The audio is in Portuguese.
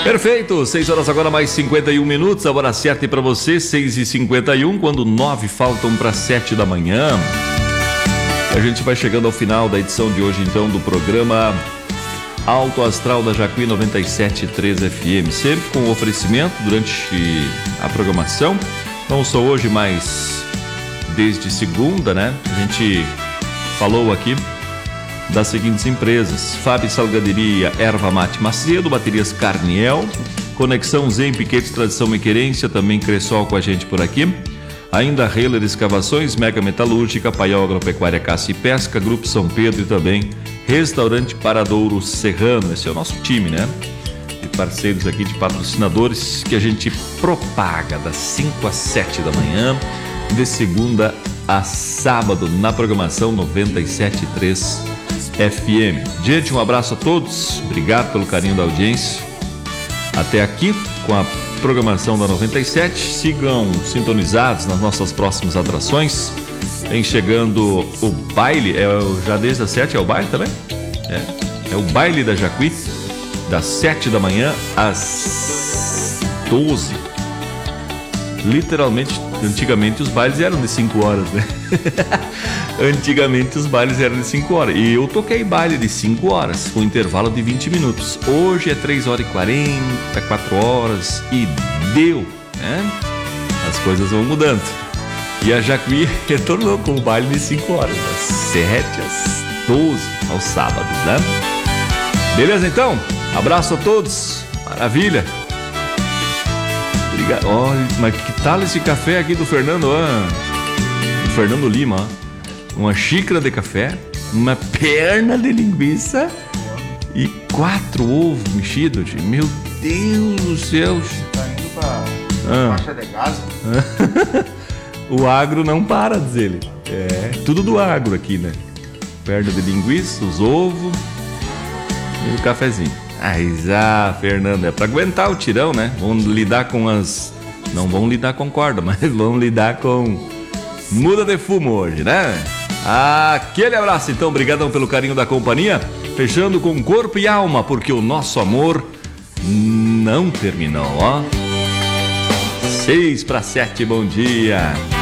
Perfeito, 6 horas agora mais 51 minutos, a hora certa para você, 6h51, quando 9 faltam para 7 da manhã. A gente vai chegando ao final da edição de hoje, então, do programa Alto Astral da Jacuí 97.3 FM, sempre com oferecimento durante a programação. Não só hoje, mas desde segunda, né? A gente falou aqui das seguintes empresas: Fábio Salgaderia, Erva Mate Macedo, Baterias Carniel, Conexão Zen, Piquetes Tradição Mequerência, também Cressol com a gente por aqui. Ainda Heiler Escavações, Mega Metalúrgica, Paiol Agropecuária Caça e Pesca, Grupo São Pedro e também Restaurante Paradouro Serrano. Esse é o nosso time, né? De parceiros aqui, de patrocinadores, que a gente propaga das 5 às 7 da manhã, de segunda a sábado, na programação 97.3 FM. Gente, um abraço a todos, obrigado pelo carinho da audiência até aqui com a programação da 97. Sigam sintonizados nas nossas próximas atrações. Vem chegando o baile, já desde as 7 é o baile também? É o baile da Jacuí, das 7 da manhã às 12. Literalmente, antigamente os bailes eram de 5 horas, né? Antigamente os bailes eram de 5 horas. E eu toquei baile de 5 horas, com intervalo de 20 minutos. Hoje é 3 horas e 40, 4 horas e deu, né? As coisas vão mudando. E a Jacuí retornou com o baile de 5 horas, das 7 às 12, aos sábados, né? Beleza, então? Abraço a todos. Maravilha. Obrigado. Olha, mas que tal esse café aqui do Fernando? Do Fernando Lima, ó. Uma xícara de café, uma perna de linguiça e 4 ovos mexidos. Meu Deus do céu. Tá indo pra faixa de gás. O agro não para, diz ele. É tudo do agro aqui, né? Perna de linguiça, os ovos e o cafezinho. Fernando, é pra aguentar o tirão, né? Vamos lidar com não vão lidar com corda, mas vamos lidar com muda de fumo hoje, né? Aquele abraço, então, obrigadão pelo carinho da companhia. Fechando com corpo e alma, porque o nosso amor não terminou, ó. 6 para 7, bom dia.